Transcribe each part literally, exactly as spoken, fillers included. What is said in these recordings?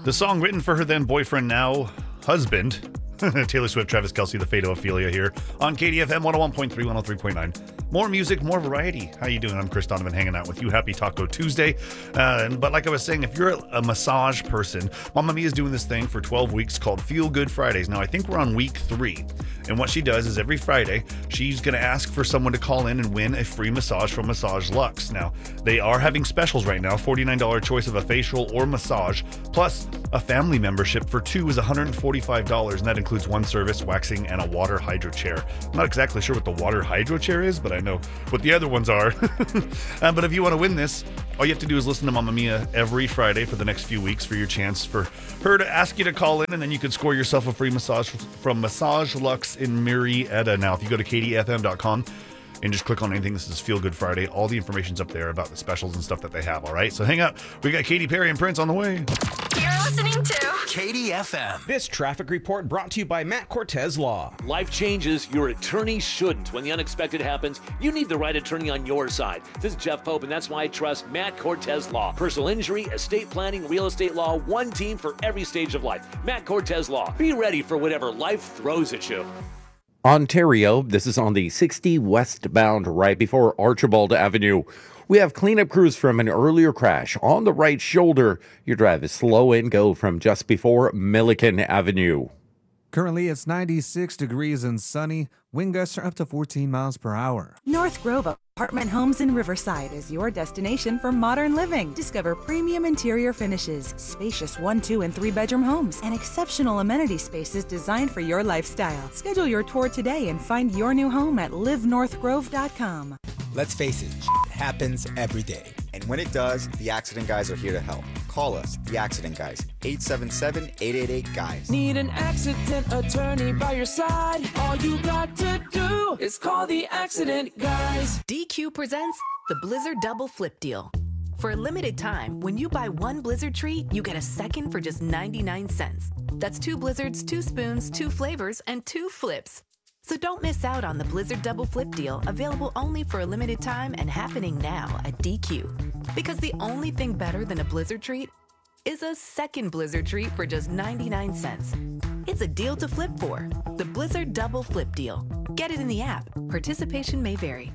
The song written for her then boyfriend, now husband, Taylor Swift, Travis Kelce, the fate of Ophelia here on K D F M one oh one point three, one oh three point nine. More music, more variety. How you doing? I'm Chris Donovan hanging out with you. Happy Taco Tuesday. Uh, but like I was saying, if you're a, a massage person, Mamma Mia is doing this thing for twelve weeks called Feel Good Fridays. Now, I think we're on week three. And what she does is every Friday, she's going to ask for someone to call in and win a free massage from Massage Luxe. Now, they are having specials right now. forty-nine dollars choice of a facial or massage, plus a family membership for two is one hundred forty-five dollars, and that includes one service, waxing, and a water hydro chair. I'm not exactly sure what the water hydro chair is, but I know what the other ones are. uh, but if you want to win this, all you have to do is listen to Mamma Mia every Friday for the next few weeks for your chance for her to ask you to call in, and then you could score yourself a free massage from Massage Luxe in Marietta. Now, if you go to K D F M dot com and just click on anything, this is Feel Good Friday. All the information's up there about the specials and stuff that they have, all right? So hang up. We got Katy Perry and Prince on the way. You're listening to K D F M. This traffic report brought to you by Matt Cortez Law. Life changes, your attorney shouldn't. When the unexpected happens, you need the right attorney on your side. This is Jeff Pope, and that's why I trust Matt Cortez Law. Personal injury, estate planning, real estate law, one team for every stage of life. Matt Cortez Law. Be ready for whatever life throws at you. Ontario, this is on the sixty westbound right before Archibald Avenue. We have cleanup crews from an earlier crash on the right shoulder. Your drive is slow and go from just before Milliken Avenue. Currently, it's ninety-six degrees and sunny. Wind gusts are up to fourteen miles per hour. North Grove Apartment Homes in Riverside is your destination for modern living. Discover premium interior finishes, spacious one, two, and three bedroom homes, and exceptional amenity spaces designed for your lifestyle. Schedule your tour today and find your new home at live north grove dot com. Let's face it, shit happens every day. And when it does, the Accident Guys are here to help. Call us, the Accident Guys, eight seven seven, eight eight eight, GUYS. Need an accident attorney by your side? All you got to do is call the Accident Guys. D Q presents the Blizzard Double Flip Deal. For a limited time, when you buy one Blizzard treat, you get a second for just ninety-nine cents. That's two Blizzards, two spoons, two flavors, and two flips. So don't miss out on the Blizzard Double Flip Deal, available only for a limited time and happening now at D Q. Because the only thing better than a Blizzard treat is a second Blizzard treat for just ninety-nine cents. It's a deal to flip for. The Blizzard Double Flip Deal. Get it in the app. Participation may vary.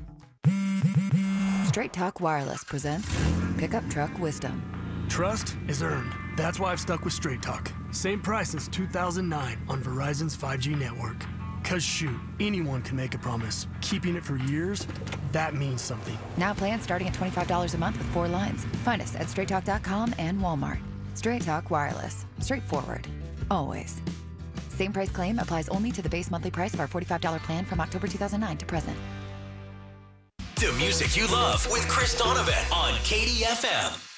Straight Talk Wireless presents Pickup Truck Wisdom. Trust is earned. That's why I've stuck with Straight Talk. Same price since two thousand nine on Verizon's five G network. Cause shoot, anyone can make a promise. Keeping it for years, that means something. Now plans starting at twenty-five dollars a month with four lines. Find us at straight talk dot com and Walmart. Straight Talk Wireless. Straightforward. Always. Same price claim applies only to the base monthly price of our forty-five dollars plan from October two thousand nine to present. The music you love with Chris Donovan on K D F M.